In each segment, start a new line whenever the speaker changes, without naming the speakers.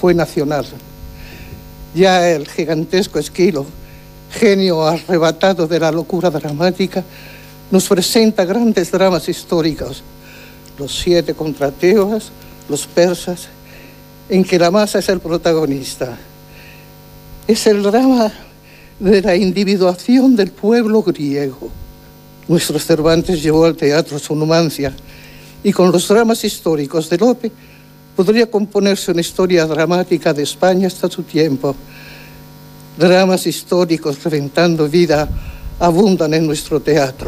fue nacional. Ya el gigantesco Esquilo, genio arrebatado de la locura dramática, nos presenta grandes dramas históricos, los 7 contra Tebas, los persas, en que la masa es el protagonista. Es el drama de la individuación del pueblo griego. Nuestro Cervantes llevó al teatro su numancia, y con los dramas históricos de Lope podría componerse una historia dramática de España hasta su tiempo. Dramas históricos reventando vida abundan en nuestro teatro.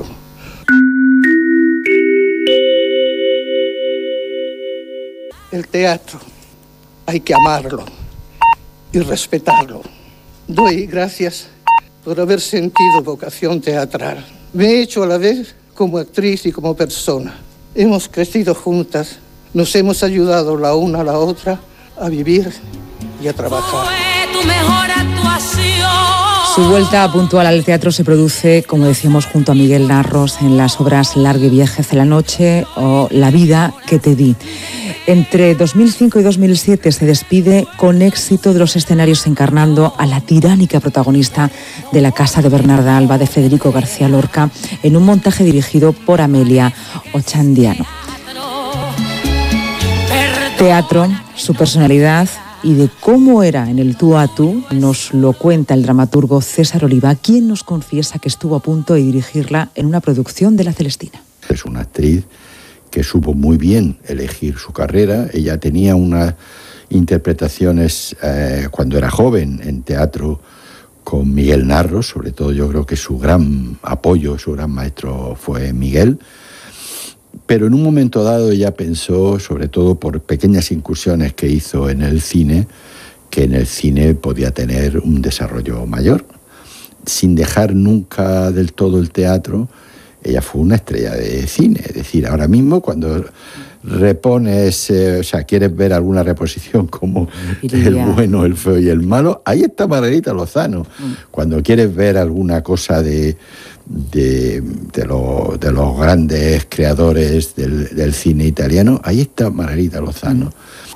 El teatro hay que amarlo y respetarlo. Doy gracias por haber sentido vocación teatral. Me he hecho a la vez como actriz y como persona. Hemos crecido juntas, nos hemos ayudado la una a la otra a vivir y a trabajar.
Fue tu mejor actuación.
Su vuelta puntual al teatro se produce, como decíamos, junto a Miguel Narros en las obras Largue viaje hacia la noche o La vida que te di. Entre 2005 y 2007 se despide con éxito de los escenarios encarnando a la tiránica protagonista de La casa de Bernarda Alba de Federico García Lorca en un montaje dirigido por Amelia Ochandiano. Teatro, su personalidad y de cómo era en el tú a tú nos lo cuenta el dramaturgo César Oliva, quien nos confiesa que estuvo a punto de dirigirla en una producción de La Celestina.
Es una actriz que supo muy bien elegir su carrera. Ella tenía unas interpretaciones cuando era joven en teatro con Miguel Narros, sobre todo yo creo que su gran apoyo, su gran maestro fue Miguel. Pero en un momento dado ella pensó, sobre todo por pequeñas incursiones que hizo en el cine, que en el cine podía tener un desarrollo mayor. Sin dejar nunca del todo el teatro, ella fue una estrella de cine. Es decir, ahora mismo cuando repones, quieres ver alguna reposición como El bueno, el feo y el malo, ahí está Margarita Lozano. Cuando quieres ver alguna cosa de los grandes creadores del cine italiano, ahí está Margarita Lozano.